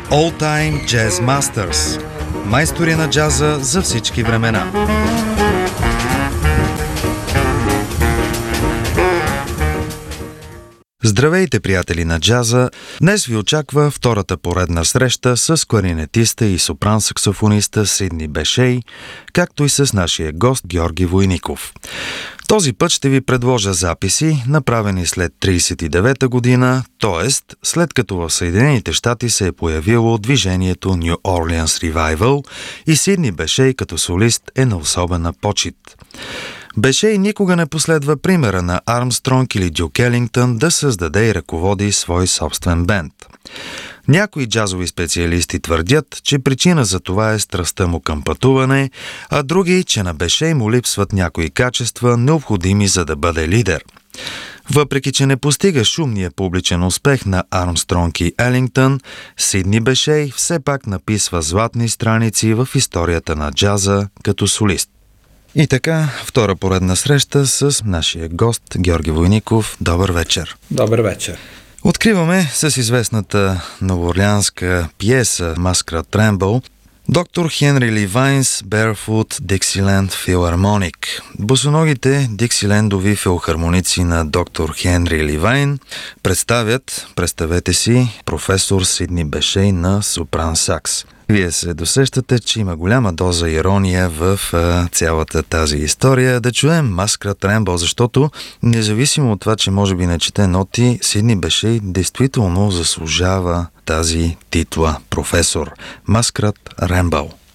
All Time Jazz Masters. Майстори на джаза за всички времена. Здравейте, приятели на джаза! Днес ви очаква втората поредна среща с кларинетиста и сопран-саксофониста Сидни Бешей, както и с нашия гост Георги Войников. Този път ще ви предложа записи, направени след 1939 година, т.е. след като в Съединените щати се е появило движението New Orleans Revival и Сидни Бешей като солист е на особена почит. Бешей никога не последва примера на Армстронг или Дюк Елингтън да създаде и ръководи свой собствен бенд. Някои джазови специалисти твърдят, че причина за това е страстта му към пътуване, а други, че на Бешей му липсват някои качества, необходими за да бъде лидер. Въпреки че не постига шумния публичен успех на Армстронг и Елингтън, Сидни Бешей все пак написва златни страници в историята на джаза като солист. И така, втора поредна среща с нашия гост Георги Войников. Добър вечер! Добър вечер! Откриваме с известната новоорлеанска пиеса Masquerade Tremble доктор Хенри Левайнс Barefoot Dixieland Philharmonic. Босоногите диксилендови филхармоници на доктор Хенри Левайн представете си, професор Сидни Бешей на сопран сакс. Вие се досещате, че има голяма доза ирония в цялата тази история. Да чуем Masquerade Tremble, защото независимо от това, че може би не чете ноти, Сидни Бешей действително заслужава тази титла професор. Masquerade Tremble.